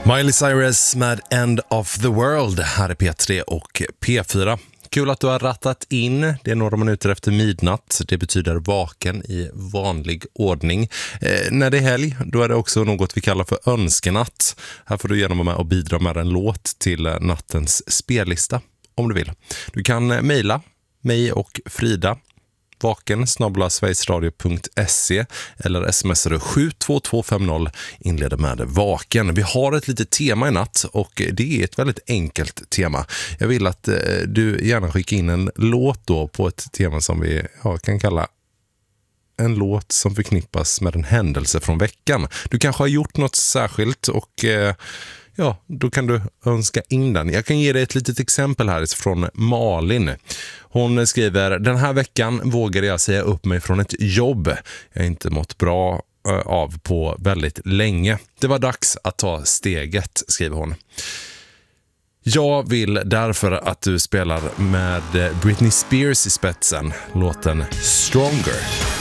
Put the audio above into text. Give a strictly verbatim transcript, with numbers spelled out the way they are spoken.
Miley Cyrus med End of the World. Här är P tre och P fyra. Kul att du har rattat in. Det är några minuter efter midnatt. Det betyder vaken i vanlig ordning. Eh, när det är helg, då är det också något vi kallar för önskenatt. Här får du gärna vara med och bidra med en låt till nattens spellista om du vill. Du kan mejla mig och Frida vaken snabel-a sverigesradio punkt se eller smsar sju två två fem noll, inleder med vaken. Vi har ett litet tema i natt och det är ett väldigt enkelt tema. Jag vill att du gärna skickar in en låt då på ett tema som vi ja, kan kalla en låt som förknippas med en händelse från veckan. Du kanske har gjort något särskilt och eh, ja, då kan du önska in den. Jag kan ge dig ett litet exempel här från Malin. Hon skriver: den här veckan vågade jag säga upp mig från ett jobb jag inte mått bra av på väldigt länge. Det var dags att ta steget, skriver hon. Jag vill därför att du spelar med Britney Spears i spetsen låten Stronger.